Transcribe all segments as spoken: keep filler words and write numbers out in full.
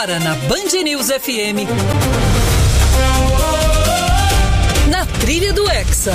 Agora na Band News F M. Na trilha do Hexa.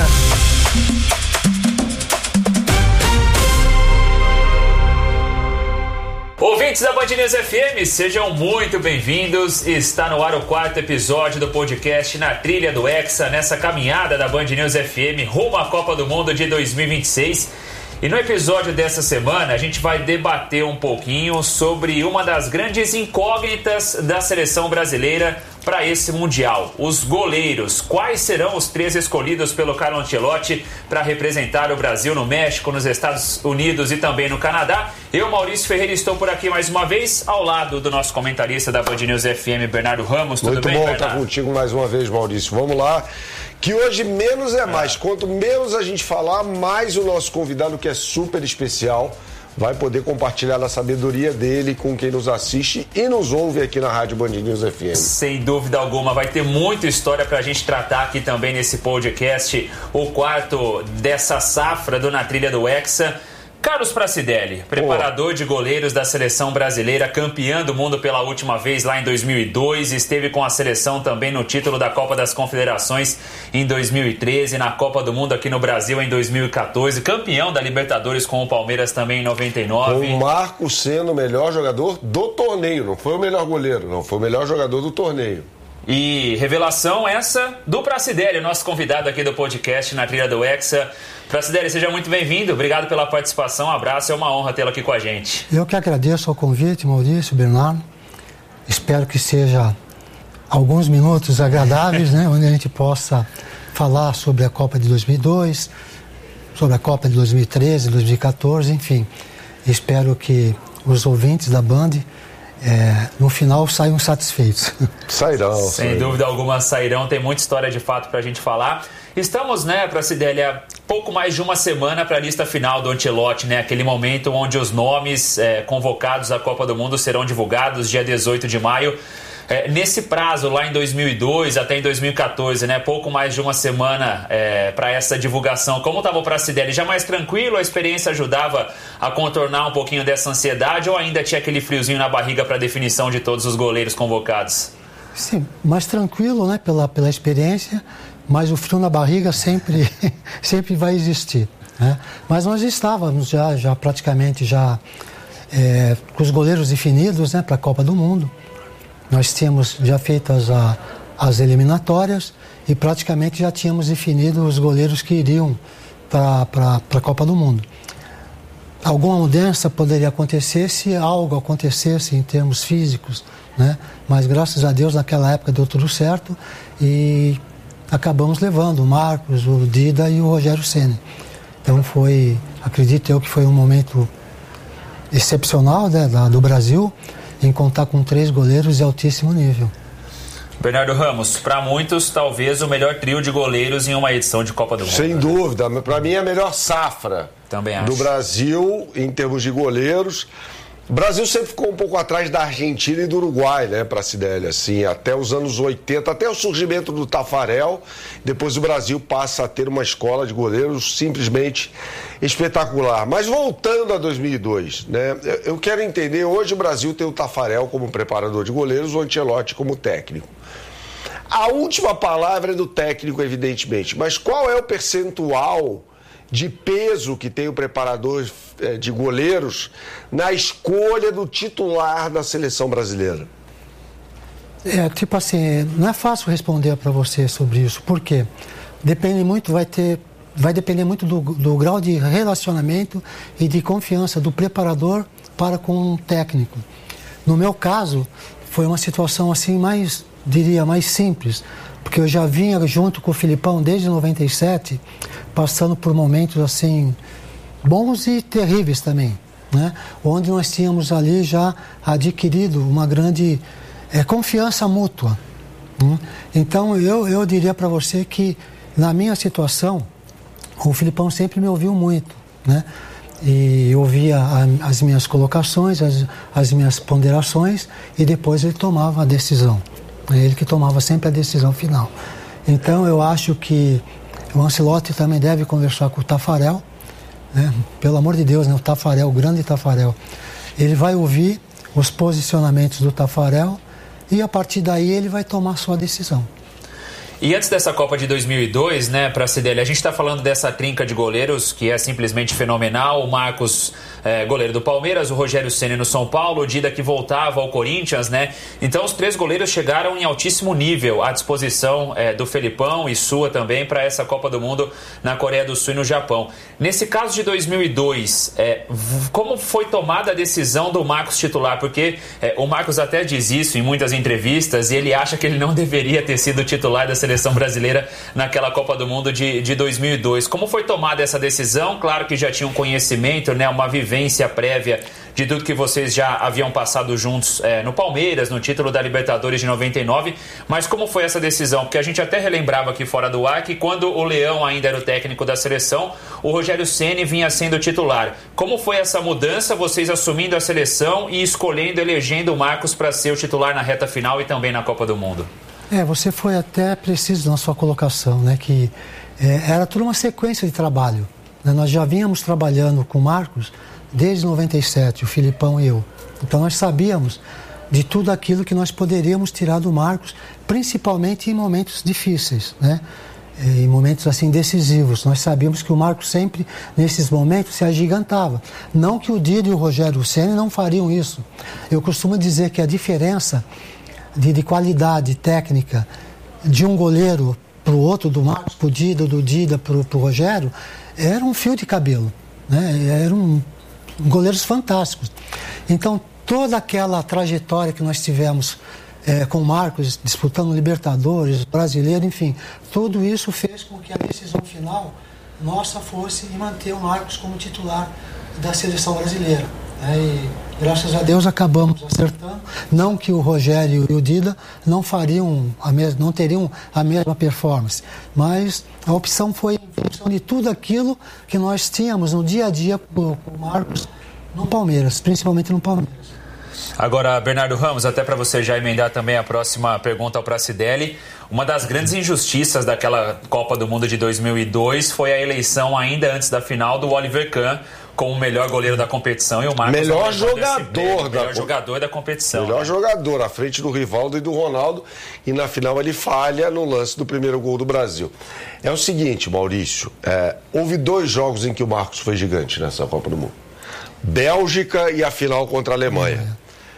Ouvintes da Band News F M, sejam muito bem-vindos. Está no ar o quarto episódio do podcast Na Trilha do Hexa, nessa caminhada da Band News F M rumo à Copa do Mundo de dois mil e vinte e seis. E no episódio dessa semana a gente vai debater um pouquinho sobre uma das grandes incógnitas da seleção brasileira para esse Mundial, os goleiros. Quais serão os três escolhidos pelo Carlo Ancelotti para representar o Brasil no México, nos Estados Unidos e também no Canadá? Eu, Maurício Ferreira, estou por aqui mais uma vez, ao lado do nosso comentarista da Band News F M, Bernardo Ramos. Tudo Muito bem, bom Bernardo? estar contigo mais uma vez, Maurício. Vamos lá. Que hoje menos é mais. Quanto menos a gente falar, mais o nosso convidado, que é super especial, vai poder compartilhar a sabedoria dele com quem nos assiste e nos ouve aqui na Rádio Band News F M. Sem dúvida alguma, vai ter muita história pra gente tratar aqui também nesse podcast, o quarto dessa safra do Na Trilha do Hexa. Carlos Pracidelli, preparador oh. de goleiros da seleção brasileira, campeão do mundo pela última vez lá em dois mil e dois, esteve com a seleção também no título da Copa das Confederações em dois mil e treze, na Copa do Mundo aqui no Brasil em dois mil e quatorze, campeão da Libertadores com o Palmeiras também em noventa e nove. Com o Marcos sendo o melhor jogador do torneio, não foi o melhor goleiro, não, foi o melhor jogador do torneio. E revelação essa do Pracidelli, nosso convidado aqui do podcast Na Trilha do Hexa. Pracidelli, seja muito bem-vindo, obrigado pela participação, um abraço, é uma honra tê-lo aqui com a gente. Eu que agradeço o convite, Maurício, Bernardo. Espero que seja alguns minutos agradáveis, né, onde a gente possa falar sobre a Copa de dois mil e dois, sobre a Copa de dois mil e treze, dois mil e quatorze, enfim. Espero que os ouvintes da Band É, no final saiam satisfeitos. Sairão. Sem sairão. dúvida alguma sairão, tem muita história de fato pra gente falar. Estamos, né, Pracidelli, há pouco mais de uma semana para a lista final do Ancelotti, né? Aquele momento onde os nomes é, convocados à Copa do Mundo serão divulgados, dia dezoito de maio. É, nesse prazo, lá em dois mil e dois até em dois mil e quatorze, né? Pouco mais de uma semana é, para essa divulgação. Como estava o Pracidelli? Já mais tranquilo? A experiência ajudava a contornar um pouquinho dessa ansiedade ou ainda tinha aquele friozinho na barriga para a definição de todos os goleiros convocados? Sim, mais tranquilo, né? Pela, pela experiência, mas o frio na barriga sempre, sempre vai existir, né? Mas nós estávamos já, já praticamente já é, com os goleiros definidos, né? Para a Copa do Mundo. Nós tínhamos já feitas a, as eliminatórias e praticamente já tínhamos definido os goleiros que iriam para a Copa do Mundo. Alguma mudança poderia acontecer se algo acontecesse em termos físicos, né? Mas graças a Deus naquela época deu tudo certo e acabamos levando o Marcos, o Dida e o Rogério Ceni. Então foi, acredito eu que foi um momento excepcional, né, da, do Brasil, em contar com três goleiros de altíssimo nível. Bernardo Ramos, para muitos, talvez o melhor trio de goleiros em uma edição de Copa do Mundo. Sem né? dúvida, para mim é a melhor safra Também acho. do Brasil em termos de goleiros. O Brasil sempre ficou um pouco atrás da Argentina e do Uruguai, né, Pracidelli, assim, até os anos oitenta, até o surgimento do Tafarel. Depois o Brasil passa a ter uma escola de goleiros simplesmente espetacular. Mas voltando a dois mil e dois, né, eu quero entender, hoje o Brasil tem o Tafarel como preparador de goleiros, o Ancelotti como técnico. A última palavra é do técnico, evidentemente, mas qual é o percentual de peso que tem o preparador de goleiros na escolha do titular da seleção brasileira? É, tipo assim, não é fácil responder para você sobre isso, porque depende muito, vai ter, vai depender muito do, do grau de relacionamento e de confiança do preparador para com o técnico. No meu caso, foi uma situação assim mais, diria, mais simples, porque eu já vinha junto com o Filipão desde noventa e sete, passando por momentos assim bons e terríveis também, né? Onde nós tínhamos ali já adquirido uma grande é, confiança mútua, né? Então eu, eu diria para você que na minha situação o Filipão sempre me ouviu muito, né? E ouvia a, as minhas colocações, as, as minhas ponderações e depois ele tomava a decisão. É ele que tomava sempre a decisão final. Então eu acho que o Ancelotti também deve conversar com o Tafarel, né? Pelo amor de Deus, né? O Tafarel, o grande Tafarel. Ele vai ouvir os posicionamentos do Tafarel e a partir daí ele vai tomar sua decisão. E antes dessa Copa de dois mil e dois, né, para a Cidelli, a gente está falando dessa trinca de goleiros que é simplesmente fenomenal. O Marcos, é, goleiro do Palmeiras, o Rogério Ceni no São Paulo, o Dida que voltava ao Corinthians, né? Então os três goleiros chegaram em altíssimo nível à disposição é, do Felipão e sua também para essa Copa do Mundo na Coreia do Sul e no Japão. Nesse caso de dois mil e dois, é, como foi tomada a decisão do Marcos titular? Porque é, o Marcos até diz isso em muitas entrevistas e ele acha que ele não deveria ter sido titular da seleção seleção brasileira naquela Copa do Mundo de, de dois mil e dois. Como foi tomada essa decisão? Claro que já tinham conhecimento, né, uma vivência prévia de tudo que vocês já haviam passado juntos é, no Palmeiras, no título da Libertadores de noventa e nove, mas como foi essa decisão? Porque a gente até relembrava aqui fora do ar que quando o Leão ainda era o técnico da seleção, o Rogério Ceni vinha sendo titular. Como foi essa mudança, vocês assumindo a seleção e escolhendo, elegendo o Marcos para ser o titular na reta final e também na Copa do Mundo? É, você foi até preciso na sua colocação, né, que é, era toda uma sequência de trabalho. Né? Nós já vínhamos trabalhando com o Marcos desde noventa e sete, o Filipão e eu. Então nós sabíamos de tudo aquilo que nós poderíamos tirar do Marcos, principalmente em momentos difíceis, né? Em momentos assim decisivos. Nós sabíamos que o Marcos sempre, nesses momentos, se agigantava. Não que o Dida e o Rogério Ceni não fariam isso. Eu costumo dizer que a diferença De, de qualidade técnica de um goleiro para o outro, do Marcos para o Dida, do Dida para o Rogério, era um fio de cabelo, né? Eram um, goleiros fantásticos. Então, toda aquela trajetória que nós tivemos é, com o Marcos, disputando Libertadores, Brasileiro, enfim, tudo isso fez com que a decisão final nossa fosse em manter o Marcos como titular da seleção brasileira. É, e graças a Deus acabamos acertando. Não que o Rogério e o Dida não fariam a mesma, não teriam a mesma performance, mas a opção foi em função de tudo aquilo que nós tínhamos no dia a dia com o Marcos no Palmeiras, principalmente no Palmeiras. Agora, Bernardo Ramos, até para você já emendar também a próxima pergunta ao Pracidelli, uma das grandes injustiças daquela Copa do Mundo de dois mil e dois foi a eleição ainda antes da final do Oliver Kahn como o melhor goleiro da competição e o Marcos melhor jogador da melhor jogador da competição. Melhor né? jogador, à frente do Rivaldo e do Ronaldo, e na final ele falha no lance do primeiro gol do Brasil. É o seguinte, Maurício, é, houve dois jogos em que o Marcos foi gigante nessa Copa do Mundo. Bélgica e a final contra a Alemanha.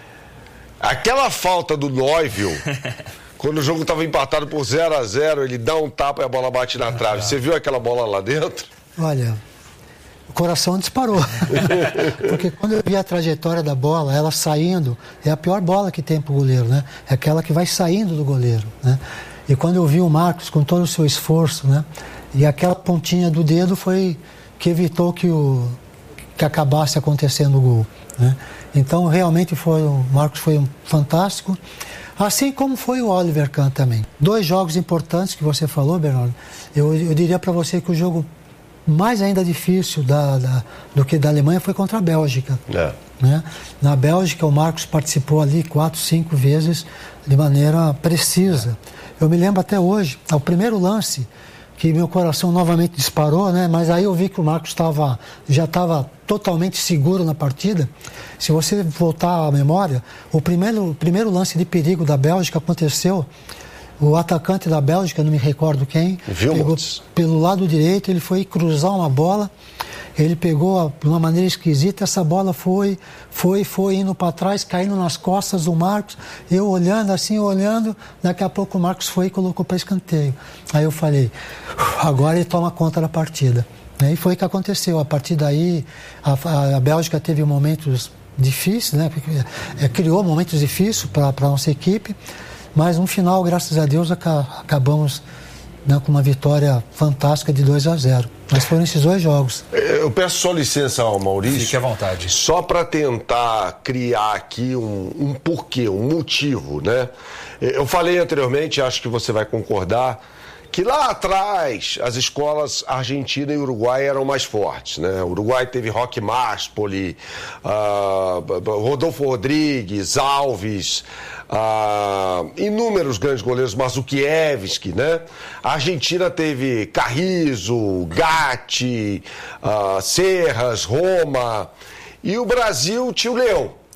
Aquela falta do Neuville, quando o jogo estava empatado por zero a zero, ele dá um tapa e a bola bate na trave. Você viu aquela bola lá dentro? Olha, o coração disparou. Porque quando eu vi a trajetória da bola, ela saindo, é a pior bola que tem para o goleiro, né? É aquela que vai saindo do goleiro, né? E quando eu vi o Marcos com todo o seu esforço, né? E aquela pontinha do dedo foi que evitou que, o, que acabasse acontecendo o gol, né? Então, realmente, foi, o Marcos foi um fantástico, assim como foi o Oliver Kahn também. Dois jogos importantes que você falou, Bernardo. Eu, eu diria para você que o jogo mais ainda difícil da, da, do que da Alemanha foi contra a Bélgica. É. Né? Na Bélgica, o Marcos participou ali quatro, cinco vezes de maneira precisa. Eu me lembro até hoje, ao primeiro lance, que meu coração novamente disparou, né? Mas aí eu vi que o Marcos tava, já estava totalmente seguro na partida. Se você voltar à memória, o primeiro, o primeiro lance de perigo da Bélgica aconteceu, o atacante da Bélgica, não me recordo quem, pegou pelo lado direito, ele foi cruzar uma bola, ele pegou de uma maneira esquisita, essa bola foi, foi, foi indo para trás, caindo nas costas do Marcos, eu olhando assim, olhando, daqui a pouco o Marcos foi e colocou para escanteio. Aí eu falei, agora ele toma conta da partida. E foi o que aconteceu. A partir daí, a, a Bélgica teve momentos difíceis, né? É, criou momentos difíceis para a nossa equipe, mas no final, graças a Deus, acabamos, né, com uma vitória fantástica de dois a zero. Mas foram esses dois jogos. Eu peço só licença ao Maurício. Fique à vontade. Só para tentar criar aqui um, um porquê, um motivo, né? Eu falei anteriormente, acho que você vai concordar, que lá atrás as escolas Argentina e Uruguai eram mais fortes, né? O Uruguai teve Roque Máspoli, uh, Rodolfo Rodrigues, Alves, uh, inúmeros grandes goleiros, Mazukiewicz, né? A Argentina teve Carrizo, Gatti, uh, Serras, Roma, e o Brasil tinha o Leão.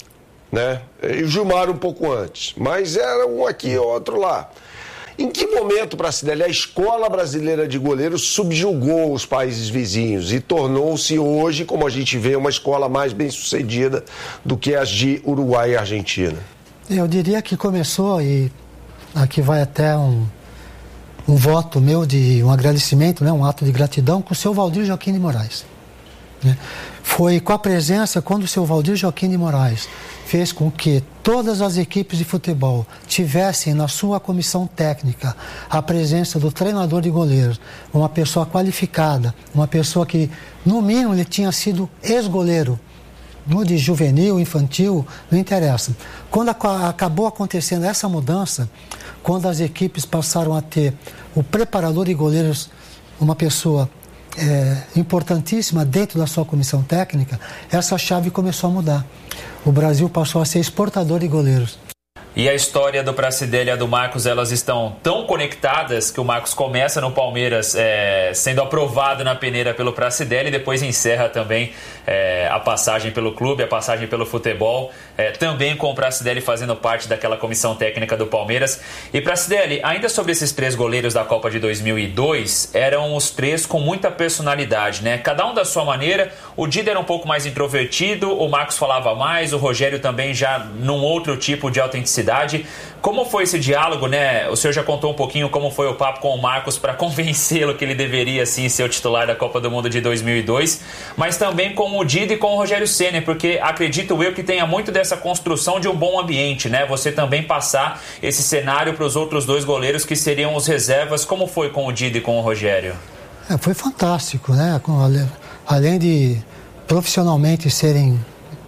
né? E o Gilmar um pouco antes, mas era um aqui e outro lá. Em que momento, Pracidelli, a escola brasileira de goleiros subjugou os países vizinhos e tornou-se hoje, como a gente vê, uma escola mais bem sucedida do que as de Uruguai e Argentina? Eu diria que começou, e aqui vai até um, um voto meu de um agradecimento, né, um ato de gratidão com o seu Valdir Joaquim de Moraes. Né? Foi com a presença, quando o seu Valdir Joaquim de Moraes fez com que todas as equipes de futebol tivessem na sua comissão técnica a presença do treinador de goleiros, uma pessoa qualificada, uma pessoa que, no mínimo, ele tinha sido ex-goleiro, no de juvenil, infantil, não interessa. Quando a, acabou acontecendo essa mudança, quando as equipes passaram a ter o preparador de goleiros, uma pessoa é, importantíssima dentro da sua comissão técnica, essa chave começou a mudar. O Brasil passou a ser exportador de goleiros. E a história do Pracidelli e a do Marcos, elas estão tão conectadas que o Marcos começa no Palmeiras é, sendo aprovado na peneira pelo Pracidelli e depois encerra também é, a passagem pelo clube, a passagem pelo futebol, é, também com o Pracidelli fazendo parte daquela comissão técnica do Palmeiras. E Pracidelli, ainda sobre esses três goleiros da Copa de dois mil e dois, eram os três com muita personalidade, né? Cada um da sua maneira. O Dida era um pouco mais introvertido, o Marcos falava mais, o Rogério também já num outro tipo de autenticidade. Como foi esse diálogo, né? O senhor já contou um pouquinho como foi o papo com o Marcos para convencê-lo que ele deveria sim ser o titular da Copa do Mundo de dois mil e dois, mas também com o Dida e com o Rogério Ceni, porque acredito eu que tenha muito dessa construção de um bom ambiente, né? Você também passar esse cenário para os outros dois goleiros que seriam os reservas. Como foi com o Dida e com o Rogério? É, foi fantástico, né? Além de profissionalmente serem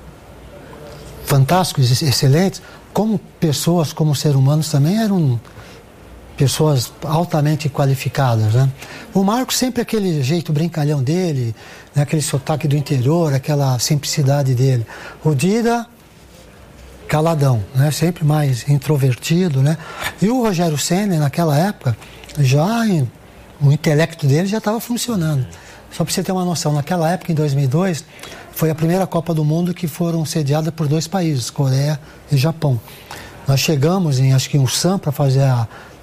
fantásticos, excelentes, como pessoas, como seres humanos também eram pessoas altamente qualificadas, né? O Marcos sempre aquele jeito brincalhão dele, né? Aquele sotaque do interior, aquela simplicidade dele. O Dida, caladão, né? Sempre mais introvertido, né? E o Rogério Ceni, naquela época, já em, o intelecto dele já estava funcionando. Só para você ter uma noção, naquela época, em dois mil e dois, foi a primeira Copa do Mundo que foram sediadas por dois países, Coreia e Japão. Nós chegamos em, acho que em Ulsan, para fazer a,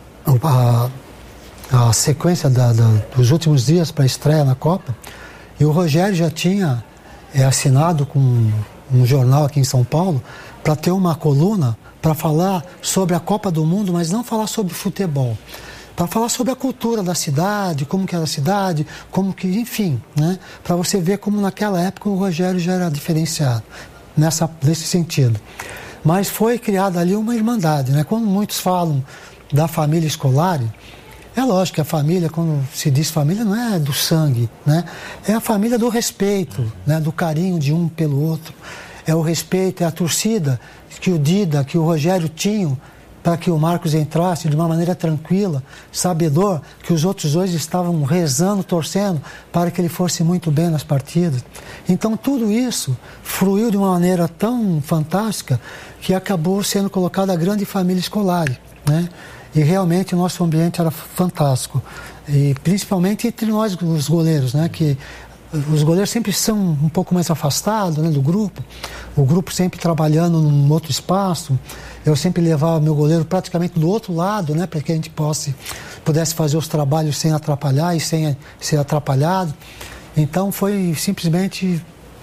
a, a sequência da, da, dos últimos dias para a estreia na Copa, e o Rogério já tinha é, assinado com um, um jornal aqui em São Paulo para ter uma coluna para falar sobre a Copa do Mundo, mas não falar sobre futebol. Para falar sobre a cultura da cidade, como que era a cidade, como que, enfim, né? Para você ver como naquela época o Rogério já era diferenciado nessa, nesse sentido. Mas foi criada ali uma irmandade, né? Quando muitos falam da família escolar, é lógico que a família, quando se diz família, não é do sangue, né? É a família do respeito, né? Do carinho de um pelo outro. É o respeito, é a torcida que o Dida, que o Rogério tinham, para que o Marcos entrasse de uma maneira tranquila, sabedor que os outros dois estavam rezando, torcendo para que ele fosse muito bem nas partidas. Então tudo isso fluiu de uma maneira tão fantástica que acabou sendo colocada a grande família escolar, né? E realmente o nosso ambiente era fantástico, e principalmente entre nós os goleiros, né? Que os goleiros sempre são um pouco mais afastados, né, do grupo, o grupo sempre trabalhando num outro espaço. Eu sempre levava meu goleiro praticamente do outro lado, né, para que a gente possa, pudesse fazer os trabalhos sem atrapalhar e sem ser atrapalhado. Então foi simplesmente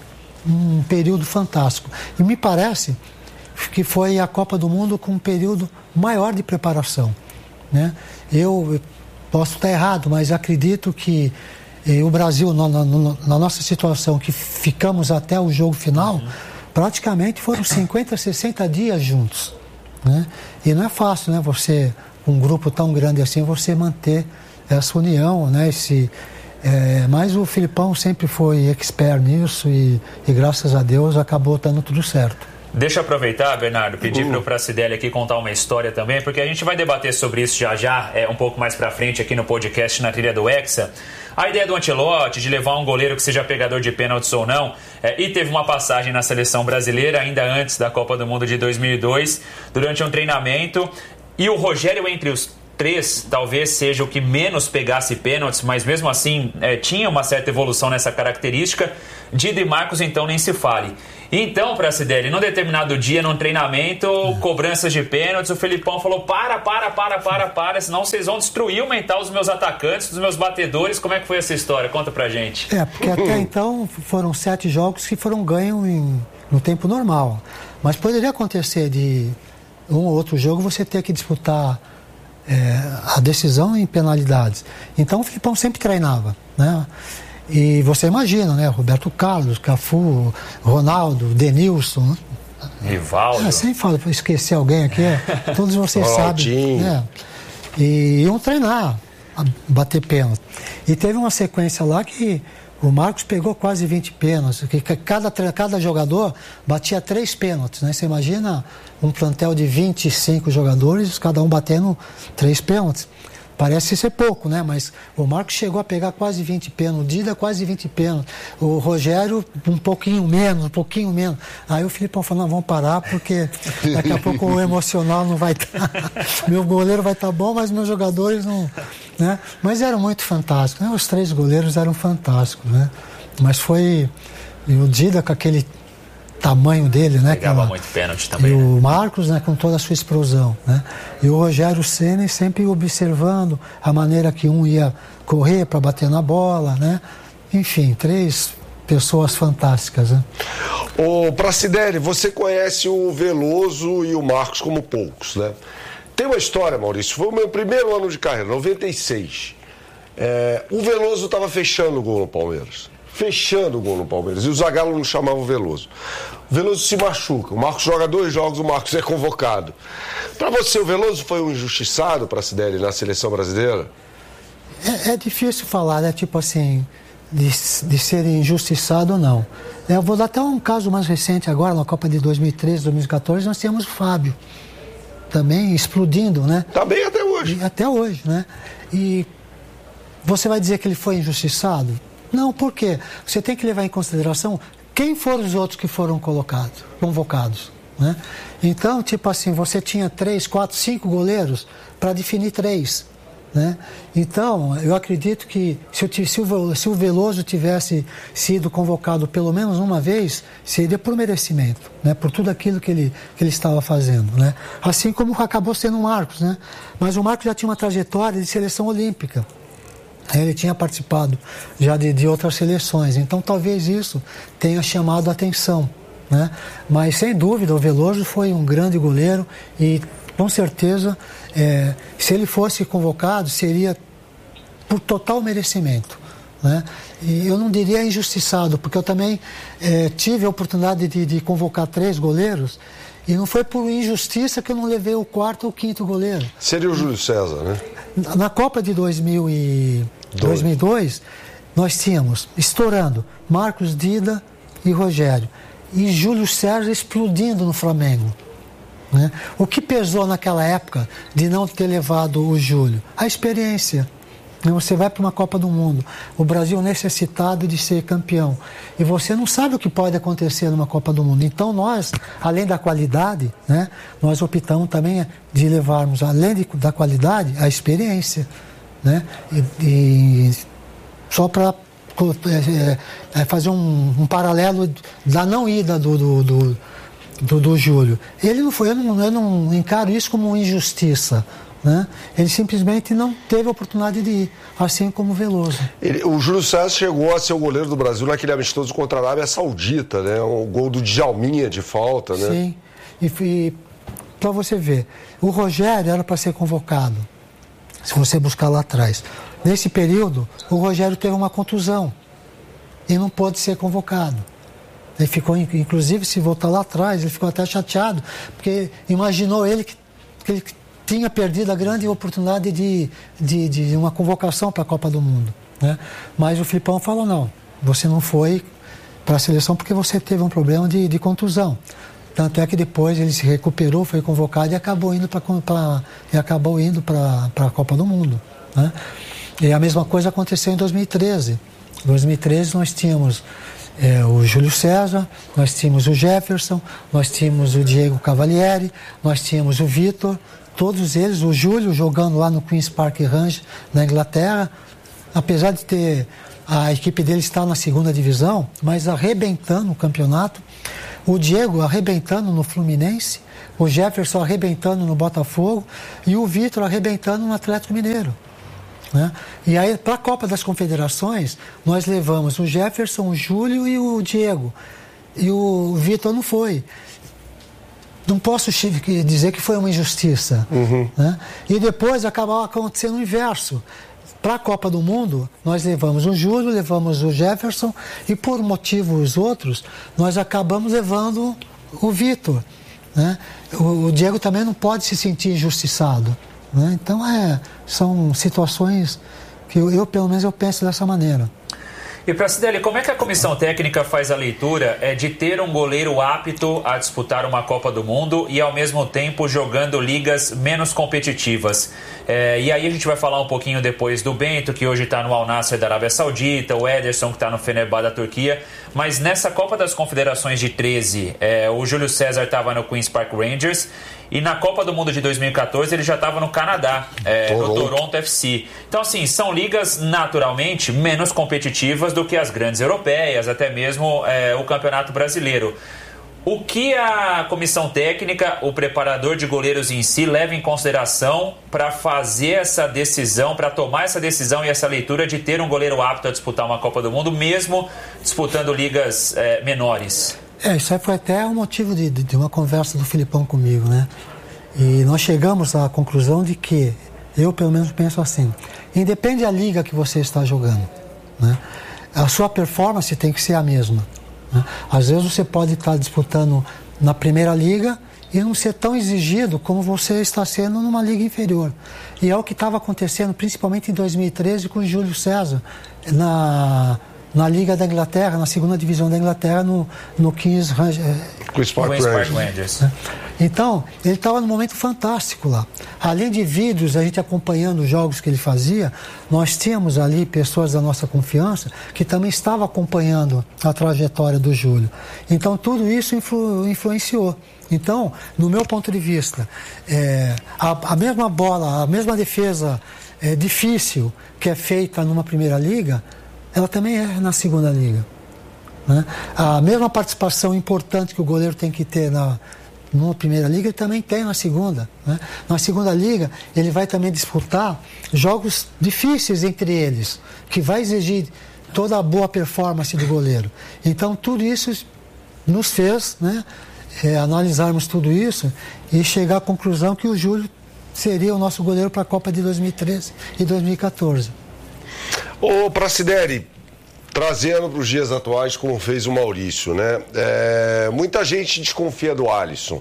um período fantástico. E me parece que foi a Copa do Mundo com um período maior de preparação, né? Eu posso estar errado, mas acredito que E o Brasil, na, na, na nossa situação, que ficamos até o jogo final, uhum. praticamente foram cinquenta, sessenta dias juntos, né? E não é fácil, né? Você, um grupo tão grande assim, você manter essa união, né? Esse, é, mas o Filipão sempre foi expert nisso e, e graças a Deus acabou dando tudo certo. Deixa eu aproveitar, Bernardo, pedir para o Pracidelli aqui contar uma história também, porque a gente vai debater sobre isso já já, é, um pouco mais para frente aqui no podcast Na Trilha do Hexa. A ideia do Ancelotti de levar um goleiro que seja pegador de pênaltis ou não, é, e teve uma passagem na seleção brasileira ainda antes da Copa do Mundo de dois mil e dois, durante um treinamento, e o Rogério entre os três talvez seja o que menos pegasse pênaltis, mas mesmo assim é, tinha uma certa evolução nessa característica. Dida e Marcos então nem se fale. Então, Pracidelli, num determinado dia, num treinamento, é. cobranças de pênaltis, o Felipão falou, para, para, para, para, para, senão vocês vão destruir o mental dos meus atacantes, dos meus batedores. Como é que foi essa história? Conta pra gente. É, porque até então foram sete jogos que foram ganhos em, no tempo normal. Mas poderia acontecer de um ou outro jogo você ter que disputar é, a decisão em penalidades. Então o Felipão sempre treinava, né? E você imagina, né? Roberto Carlos, Cafu, Ronaldo, Denilson. Rivaldo. É, sem falar, esquecer alguém aqui, é, todos vocês sabem. Né? E iam treinar, bater pênalti. E teve uma sequência lá que o Marcos pegou quase vinte pênaltis, que cada, cada jogador batia três pênaltis, né? Você imagina um plantel de vinte e cinco jogadores, cada um batendo três pênaltis. Parece ser pouco, né? Mas o Marcos chegou a pegar quase vinte pênaltis, o Dida quase vinte pênaltis, o Rogério um pouquinho menos, um pouquinho menos. Aí o Filipão falou, não, vamos parar, porque daqui a pouco o emocional não vai estar. Meu goleiro vai estar bom, mas meus jogadores não... Né? Mas eram muito fantásticos, né? Os três goleiros eram fantásticos, né? Mas foi... E o Dida com aquele tamanho dele, né? Pegava Aquela... muito pênalti também. E né? o Marcos, né, com toda a sua explosão, né? E o Rogério Ceni sempre observando a maneira que um ia correr para bater na bola, né? Enfim, três pessoas fantásticas, né? Ô, Pracidelli, você conhece o Veloso e o Marcos como poucos, né? Tem uma história, Maurício, foi o meu primeiro ano de carreira, noventa e seis. É, o Veloso estava fechando o gol no Palmeiras. Fechando o gol no Palmeiras. E o Zagallo não chamava o Veloso. O Veloso se machuca. O Marcos joga dois jogos, o Marcos é convocado. Para você, o Veloso foi um injustiçado, Pracidelli, na seleção brasileira? É, é difícil falar, né? Tipo assim, de, de ser injustiçado ou não. Eu vou dar até um caso mais recente agora, na Copa de dois mil e treze, dois mil e quatorze, nós tínhamos o Fábio. Também explodindo, né? Tá bem até hoje. E, até hoje, né? E você vai dizer que ele foi injustiçado? Não, por quê? Você tem que levar em consideração quem foram os outros que foram colocados, convocados, né? Então, tipo assim, você tinha três, quatro, cinco goleiros para definir três, né? Então, eu acredito que se o, se, o, se o Veloso tivesse sido convocado pelo menos uma vez, seria por merecimento, né? Por tudo aquilo que ele, que ele estava fazendo, né? Assim como acabou sendo o Marcos, né? Mas o Marcos já tinha uma trajetória de seleção olímpica. Ele tinha participado já de, de outras seleções, então talvez isso tenha chamado a atenção, né? Mas sem dúvida o Veloso foi um grande goleiro e com certeza é, se ele fosse convocado seria por total merecimento, né? E eu não diria injustiçado, porque eu também é, tive a oportunidade de, de convocar três goleiros e não foi por injustiça que eu não levei o quarto ou o quinto goleiro. Seria o Júlio César, né? Na Copa de dois mil e dois, nós tínhamos, estourando, Marcos, Dida e Rogério. E Júlio César explodindo no Flamengo, né? O que pesou naquela época de não ter levado o Júlio? A experiência. Você vai para uma Copa do Mundo, o Brasil necessitado de ser campeão. E você não sabe o que pode acontecer numa Copa do Mundo. Então nós, além da qualidade, né, nós optamos também de levarmos, além de, da qualidade, a experiência, né? E, e só para é, é, fazer um, um paralelo da não ida do, do, do, do, do Júlio. Ele não foi, eu não, eu não encaro isso como uma injustiça, né? Ele simplesmente não teve a oportunidade de ir, assim como o Veloso. Ele, o Júlio César chegou a ser o goleiro do Brasil naquele amistoso contra a Arábia Saudita, né? O gol do Djalminha de falta, né? Sim, e, e para você ver, o Rogério era para ser convocado, se você buscar lá atrás. Nesse período, o Rogério teve uma contusão e não pôde ser convocado. Ele ficou, inclusive, se voltar lá atrás, ele ficou até chateado, porque imaginou ele que, que ele tinha perdido a grande oportunidade de, de, de uma convocação para a Copa do Mundo, né? Mas o Filipão falou, não, você não foi para a seleção porque você teve um problema de, de contusão. Tanto é que depois ele se recuperou, foi convocado e acabou indo para e acabou indo para a Copa do Mundo, né? E a mesma coisa aconteceu em dois mil e treze. Em dois mil e treze nós tínhamos é, o Júlio César, nós tínhamos o Jefferson, nós tínhamos o Diego Cavalieri, nós tínhamos o Vitor. Todos eles, o Júlio jogando lá no Queen's Park Rangers, na Inglaterra, apesar de ter a equipe dele estar na segunda divisão, mas arrebentando o campeonato. o Diego arrebentando no Fluminense, o Jefferson arrebentando no Botafogo e o Vitor arrebentando no Atlético Mineiro. Né? E aí, para a Copa das Confederações, nós levamos o Jefferson, o Júlio e o Diego. E o Vitor não foi. Não posso dizer que foi uma injustiça. Uhum. Né? E depois acabou acontecendo o inverso. Para a Copa do Mundo, nós levamos o Júlio, levamos o Jefferson e por motivos outros, nós acabamos levando o Vitor. Né? O, o Diego também não pode se sentir injustiçado. Né? Então, é, são situações que eu, eu, pelo menos, eu penso dessa maneira. E Pracidelli, como é que a comissão técnica faz a leitura é, de ter um goleiro apto a disputar uma Copa do Mundo e, ao mesmo tempo, jogando ligas menos competitivas? É, e aí a gente vai falar um pouquinho depois do Bento, que hoje está no Al Nassr da Arábia Saudita, o Ederson, que está no Fenerbahçe da Turquia. Mas nessa Copa das Confederações de treze, é, o Júlio César estava no Queen's Park Rangers. E na Copa do Mundo de dois mil e catorze ele já estava no Canadá, é, no Toronto F C. Então, assim, são ligas naturalmente menos competitivas do que as grandes europeias, até mesmo é, o Campeonato Brasileiro. O que a comissão técnica, o preparador de goleiros em si, leva em consideração para fazer essa decisão, para tomar essa decisão e essa leitura de ter um goleiro apto a disputar uma Copa do Mundo, mesmo disputando ligas é, menores? É, isso aí foi até um motivo de, de uma conversa do Filipão comigo, né? E nós chegamos à conclusão de que, eu pelo menos penso assim, independe da liga que você está jogando, né? A sua performance tem que ser a mesma. Né? Às vezes você pode estar disputando na primeira liga e não ser tão exigido como você está sendo numa liga inferior. E é o que estava acontecendo, principalmente em dois mil e treze, com o Júlio César, na... na Liga da Inglaterra, na segunda divisão da Inglaterra, no, no Queen's Park Rangers. Então, ele estava num momento fantástico lá. Além de vídeos, a gente acompanhando os jogos que ele fazia, nós tínhamos ali pessoas da nossa confiança que também estavam acompanhando a trajetória do Júlio. Então, tudo isso influ, influenciou. Então, no meu ponto de vista, é, a, a mesma bola, a mesma defesa é, difícil que é feita numa primeira liga, ela também é na segunda liga. Né? A mesma participação importante que o goleiro tem que ter na, numa primeira liga, ele também tem na segunda. Né? Na segunda liga, ele vai também disputar jogos difíceis entre eles, que vai exigir toda a boa performance do goleiro. Então, tudo isso nos fez, né, é, analisarmos tudo isso e chegar à conclusão que o Júlio seria o nosso goleiro para a Copa de dois mil e treze e dois mil e catorze. Ô, Pracidelli, trazendo para os dias atuais, como fez o Maurício, né? É, muita gente desconfia do Alisson.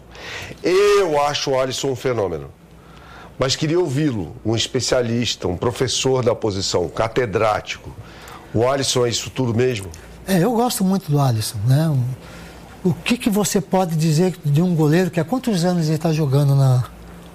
Eu acho o Alisson um fenômeno. Mas queria ouvi-lo, um especialista, um professor da posição, catedrático. O Alisson é isso tudo mesmo? É, eu gosto muito do Alisson, né? O que, que você pode dizer de um goleiro que há quantos anos ele está jogando na...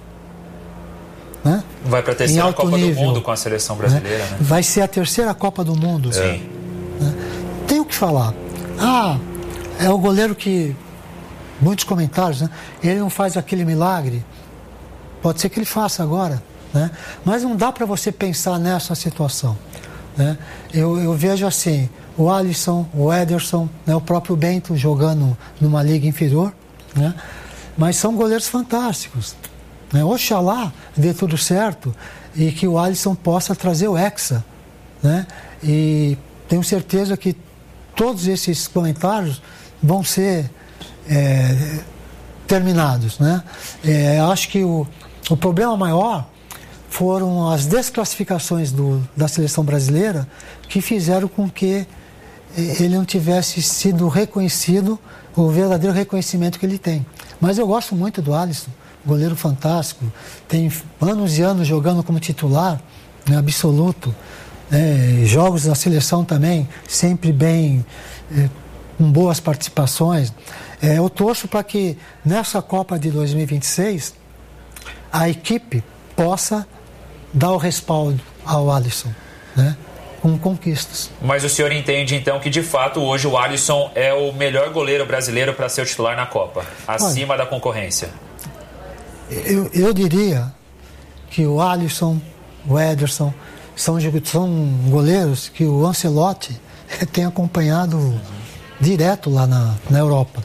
Né? Vai para a terceira Copa nível, do Mundo com a seleção brasileira, né? Né? Vai ser a terceira Copa do Mundo. Sim. Né? Tem o que falar. Ah, é o goleiro que... Muitos comentários, né? Ele não faz aquele milagre. Pode ser que ele faça agora, né? Mas não dá para você pensar nessa situação, né? Eu, eu vejo assim, o Alisson, o Ederson, né? O próprio Bento jogando numa liga inferior, né? Mas são goleiros fantásticos. Né? Oxalá dê tudo certo e que o Alisson possa trazer o Hexa, né? E tenho certeza que todos esses comentários vão ser é, terminados, né? É, acho que o, o problema maior foram as desclassificações do, da seleção brasileira que fizeram com que ele não tivesse sido reconhecido, o verdadeiro reconhecimento que ele tem. Mas eu gosto muito do Alisson, goleiro fantástico, tem anos e anos jogando como titular, né, absoluto, né, jogos da seleção também, sempre bem, é, com boas participações. É, eu torço para que nessa Copa de dois mil e vinte e seis a equipe possa dar o respaldo ao Alisson, né, com conquistas. Mas o senhor entende então que de fato hoje o Alisson é o melhor goleiro brasileiro para ser o titular na Copa, acima Olha, da concorrência? Eu, eu diria que o Alisson, o Ederson, são, são goleiros que o Ancelotti tem acompanhado direto lá na, na Europa.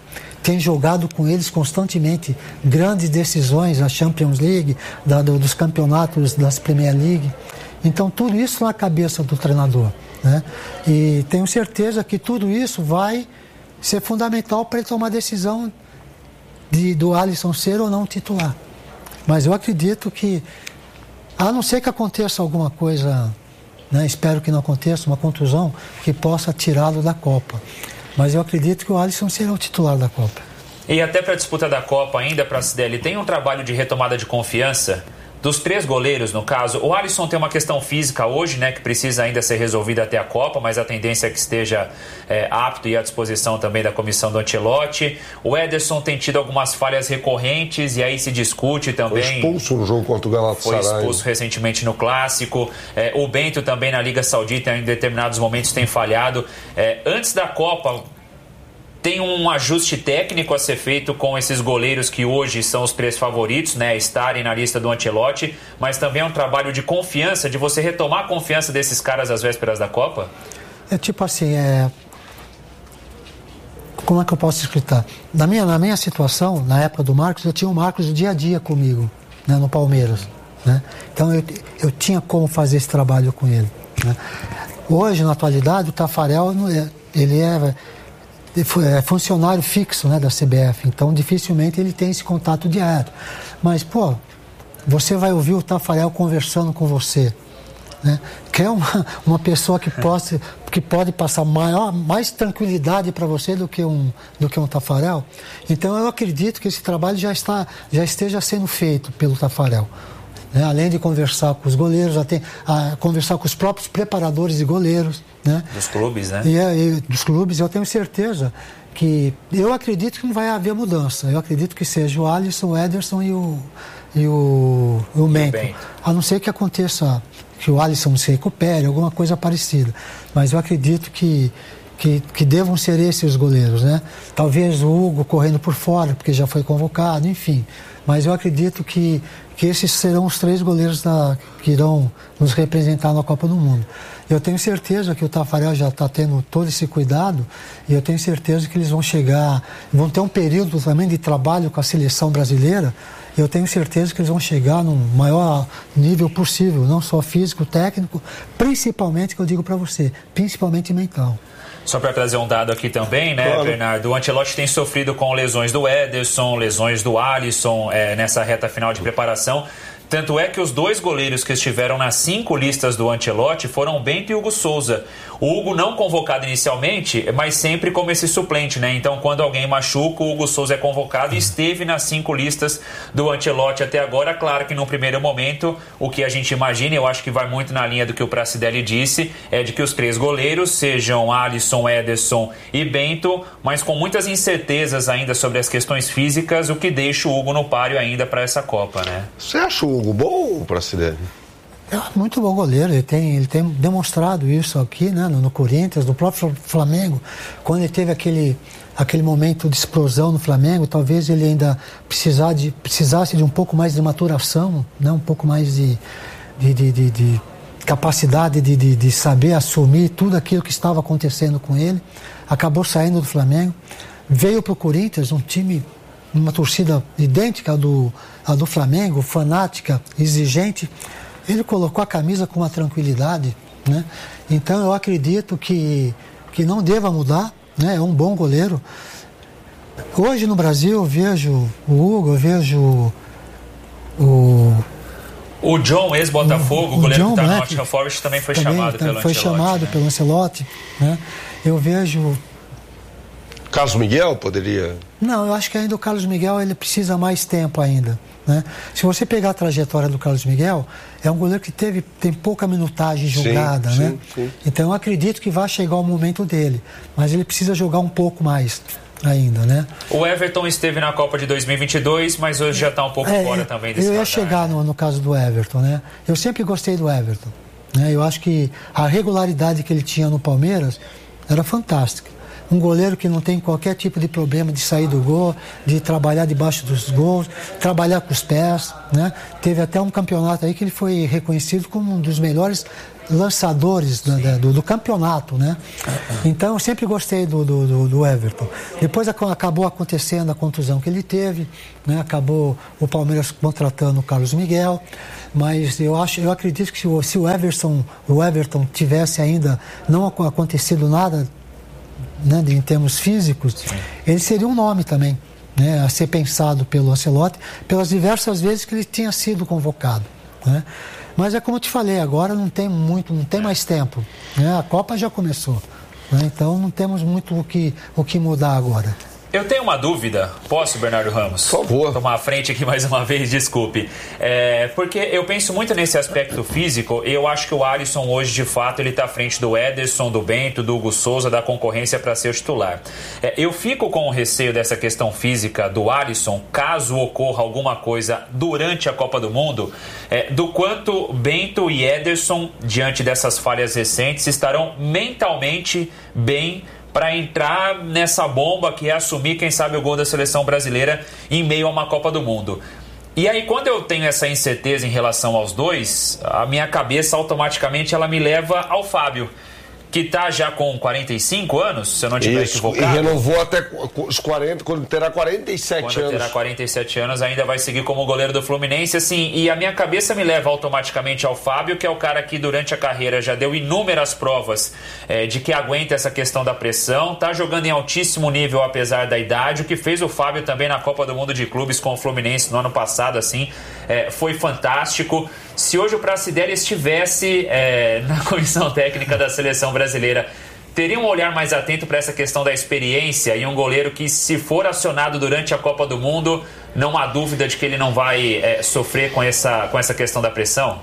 tem jogado com eles constantemente grandes decisões, a Champions League, da, do, dos campeonatos das Premier League. Então, tudo isso na cabeça do treinador, né? E tenho certeza que tudo isso vai ser fundamental para ele tomar a decisão de, do Alisson ser ou não titular. Mas eu acredito que, a não ser que aconteça alguma coisa, né, espero que não aconteça, uma contusão que possa tirá-lo da Copa. Mas eu acredito que o Alisson será o titular da Copa. E até para a disputa da Copa ainda, para a Cidelli, tem um trabalho de retomada de confiança dos três goleiros, no caso. O Alisson tem uma questão física hoje, né, que precisa ainda ser resolvida até a Copa, mas a tendência é que esteja é, apto e à disposição também da comissão do Ancelotti. O Ederson tem tido algumas falhas recorrentes e aí se discute também. Foi expulso no jogo contra o Galatasaray. Foi expulso recentemente no Clássico. É, o Bento também na Liga Saudita em determinados momentos tem falhado. É, antes da Copa, tem um ajuste técnico a ser feito com esses goleiros que hoje são os três favoritos, né, estarem na lista do Ancelotti, mas também é um trabalho de confiança, de você retomar a confiança desses caras às vésperas da Copa? É tipo assim, é... como é que eu posso explicar? Na minha, na minha situação, na época do Marcos, eu tinha o Marcos o dia a dia comigo, né, no Palmeiras, né? Então eu, eu tinha como fazer esse trabalho com ele, né? Hoje, na atualidade, o Taffarel, ele é... é funcionário fixo, né, da C B F, então dificilmente ele tem esse contato direto. Mas, pô, você vai ouvir o Taffarel conversando com você, né? Que é uma, uma pessoa que, possa, que pode passar maior, mais tranquilidade para você do que, um, do que um Taffarel. Então eu acredito que esse trabalho já, está, já esteja sendo feito pelo Taffarel. Né? Além de conversar com os goleiros, até, a, conversar com os próprios preparadores de goleiros, né? Dos clubes, né? E, e dos clubes, eu tenho certeza que... Eu acredito que não vai haver mudança. Eu acredito que seja o Alisson, o Ederson e o, e o, e o Bento. A não ser que aconteça, que o Alisson se recupere, alguma coisa parecida. Mas eu acredito que, que, que devam ser esses os goleiros, né? Talvez o Hugo correndo por fora, porque já foi convocado, enfim. Mas eu acredito que, que esses serão os três goleiros da, que irão nos representar na Copa do Mundo. Eu tenho certeza que o Taffarel já está tendo todo esse cuidado e eu tenho certeza que eles vão chegar, vão ter um período também de trabalho com a seleção brasileira. Eu tenho certeza que eles vão chegar no maior nível possível, não só físico, técnico, principalmente, que eu digo para você, principalmente mental. Só para trazer um dado aqui também, né, claro. Bernardo? O Ancelotti tem sofrido com lesões do Ederson, lesões do Alisson é, nessa reta final de preparação. Tanto é que os dois goleiros que estiveram nas cinco listas do Ancelotti foram Bento e Hugo Souza. O Hugo não convocado inicialmente, mas sempre como esse suplente, né? Então, quando alguém machuca, o Hugo Souza é convocado e esteve nas cinco listas do Ancelotti até agora. Claro que no primeiro momento, o que a gente imagina, eu acho que vai muito na linha do que o Pracidelli disse, é de que os três goleiros sejam Alisson, Ederson e Bento, mas com muitas incertezas ainda sobre as questões físicas, o que deixa o Hugo no páreo ainda para essa Copa, né? Você acha o Hugo bom, Pracidelli? É muito bom goleiro, ele tem, ele tem demonstrado isso aqui, né, no, no Corinthians, no próprio Flamengo, quando ele teve aquele, aquele momento de explosão no Flamengo, talvez ele ainda precisar de, precisasse de um pouco mais de maturação, né, um pouco mais de, de, de, de, de capacidade de, de, de saber assumir tudo aquilo que estava acontecendo com ele. Acabou saindo do Flamengo, veio para o Corinthians, um time, uma torcida idêntica à do, à do Flamengo, fanática, exigente. Ele colocou a camisa com uma tranquilidade, né? Então eu acredito que, que não deva mudar, né? É um bom goleiro. Hoje no Brasil eu vejo o Hugo, eu vejo o... O John, ex-Botafogo, o goleiro John, que está né, no Nottingham Forest, também foi também, chamado também pelo foi Ancelotti. chamado né? pelo Ancelotti, né? Eu vejo... Carlos Miguel poderia... Não, eu acho que ainda o Carlos Miguel ele precisa mais tempo ainda, né? Se você pegar a trajetória do Carlos Miguel, é um goleiro que teve, tem pouca minutagem jogada, sim, né? Sim, sim. Então eu acredito que vai chegar o momento dele, mas ele precisa jogar um pouco mais ainda, né? O Everton esteve na Copa de dois mil e vinte e dois, mas hoje já está um pouco é, fora também desse Eu ia radar. chegar no, no caso do Everton, né? Eu sempre gostei do Everton, né? Eu acho que a regularidade que ele tinha no Palmeiras era fantástica. um goleiro que não tem qualquer tipo de problema de sair do gol, de trabalhar debaixo dos gols, trabalhar com os pés, né? Teve até um campeonato aí que ele foi reconhecido como um dos melhores lançadores do, do, do campeonato, né? Então eu sempre gostei do, do, do Everton. Depois acabou acontecendo a contusão que ele teve, né? Acabou o Palmeiras contratando o Carlos Miguel, mas eu acho, eu acredito que se o, se o Everton, o Everton tivesse ainda não acontecido nada, né, em termos físicos, sim, ele seria um nome também, né, a ser pensado pelo Ancelotti pelas diversas vezes que ele tinha sido convocado, né? Mas é como eu te falei, agora não tem muito, não tem mais tempo, né? A Copa já começou, né? Então não temos muito o que, o que mudar agora. Eu tenho uma dúvida, posso, Bernardo Ramos? Por favor. Tomar a frente aqui mais uma vez, desculpe. É, porque eu penso muito nesse aspecto físico, e eu acho que o Alisson hoje, de fato, ele está à frente do Ederson, do Bento, do Hugo Souza, da concorrência para ser o titular. É, eu fico com o receio dessa questão física do Alisson, caso ocorra alguma coisa durante a Copa do Mundo, é, do quanto Bento e Ederson, diante dessas falhas recentes, estarão mentalmente bem para entrar nessa bomba que é assumir, quem sabe, o gol da seleção brasileira em meio a uma Copa do Mundo. E aí, quando eu tenho essa incerteza em relação aos dois, a minha cabeça automaticamente ela me leva ao Fábio, que está já com quarenta e cinco anos, se eu não estiver Isso, equivocado. e renovou até os quarenta, quando terá quarenta e sete quando anos. Quando terá quarenta e sete anos, ainda vai seguir como goleiro do Fluminense, assim, e a minha cabeça me leva automaticamente ao Fábio, que é o cara que durante a carreira já deu inúmeras provas é, de que aguenta essa questão da pressão, tá jogando em altíssimo nível apesar da idade, o que fez o Fábio também na Copa do Mundo de Clubes com o Fluminense no ano passado, assim, é, foi fantástico. Se hoje o Pracidelli estivesse é, na comissão técnica da seleção brasileira, teria um olhar mais atento para essa questão da experiência e um goleiro que, se for acionado durante a Copa do Mundo, não há dúvida de que ele não vai é, sofrer com essa, com essa questão da pressão?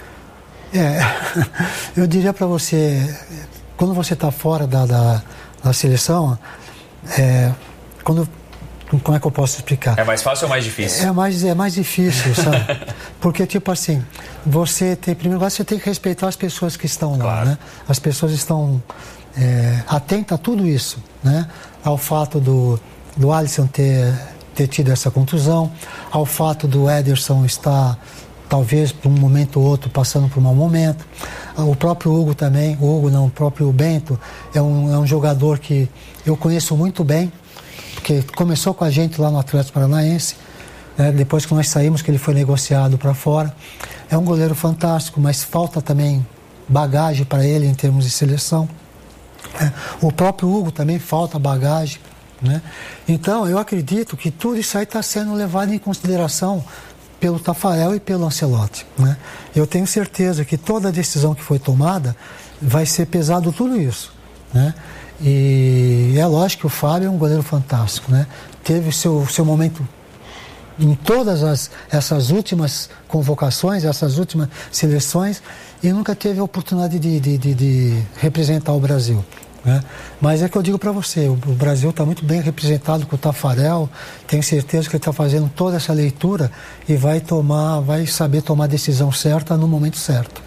É, eu diria para você, quando você está fora da, da, da seleção, é, quando... Como é que eu posso explicar? É mais fácil ou mais difícil? É mais, é mais difícil, sabe? Porque, tipo assim, você tem, primeiro lugar, você tem que respeitar as pessoas que estão lá, claro, né? As pessoas estão é, atentas a tudo isso, né? Ao fato do, do Alisson ter, ter tido essa contusão, ao fato do Ederson estar, talvez, por um momento ou outro, passando por um mau momento. O próprio Hugo também, o Hugo não, o próprio Bento, é um, é um jogador que eu conheço muito bem, porque começou com a gente lá no Atlético Paranaense, né? Depois que nós saímos, que ele foi negociado para fora. É um goleiro fantástico, mas falta também bagagem para ele em termos de seleção. É, o próprio Hugo também falta bagagem, né? Então, eu acredito que tudo isso aí está sendo levado em consideração pelo Tafarel e pelo Ancelotti, né? Eu tenho certeza que toda a decisão que foi tomada vai ser pesado tudo isso, né? E é lógico que o Fábio é um goleiro fantástico, né? Teve seu, seu momento em todas as, essas últimas convocações, essas últimas seleções, e nunca teve a oportunidade de, de, de, de representar o Brasil, né? Mas é que eu digo para você, o, o Brasil está muito bem representado com o Tafarel, tenho certeza que ele está fazendo toda essa leitura e vai tomar, vai saber tomar a decisão certa no momento certo.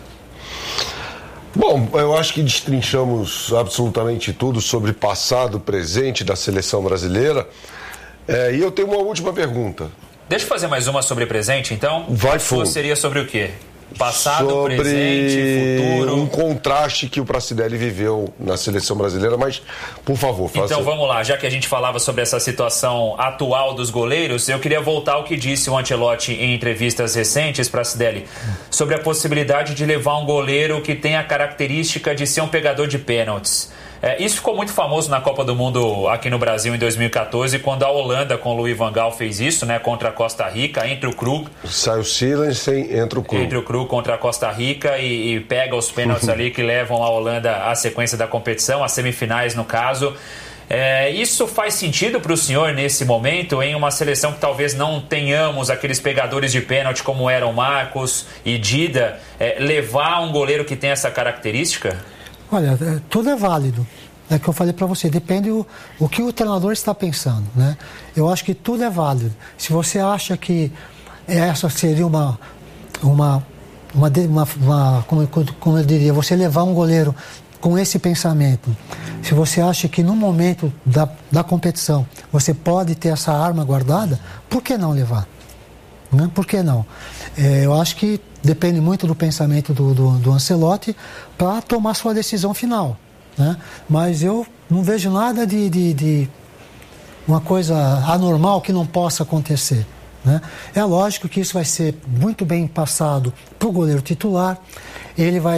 Bom, eu acho que destrinchamos absolutamente tudo sobre passado, presente da seleção brasileira. É, e eu tenho uma última pergunta. Deixa eu fazer mais uma sobre presente, então. Vai, a sua seria sobre o quê? Passado, sobre presente, futuro. Um contraste que o Pracidelli viveu na seleção brasileira, mas, por favor, faça. Então vamos lá, já que a gente falava sobre essa situação atual dos goleiros, eu queria voltar ao que disse o Ancelotti em entrevistas recentes, Pracidelli, sobre a possibilidade de levar um goleiro que tem a característica de ser um pegador de pênaltis. É, isso ficou muito famoso na Copa do Mundo aqui no Brasil em dois mil e catorze, quando a Holanda com o Louis van Gaal fez isso, né, contra a Costa Rica, entra o Krug. Sai o Silensen, entra o Krug. Entra o Krug contra a Costa Rica e, e pega os pênaltis ali que levam a Holanda à sequência da competição, às semifinais no caso. É, isso faz sentido para o senhor nesse momento, em uma seleção que talvez não tenhamos aqueles pegadores de pênalti como eram Marcos e Dida, é, levar um goleiro que tem essa característica? Olha, tudo é válido. É o que eu falei para você, depende o, o que o treinador está pensando, né? Eu acho que tudo é válido. Se você acha que essa seria uma, uma, uma, uma, uma como, como eu diria, você levar um goleiro com esse pensamento, se você acha que no momento da, da competição você pode ter essa arma guardada, por que não levar? Né? Por que não? É, eu acho que depende muito do pensamento do, do, do Ancelotti para tomar sua decisão final. Né? Mas eu não vejo nada de, de, de uma coisa anormal que não possa acontecer. Né? É lógico que isso vai ser muito bem passado para o goleiro titular, ele vai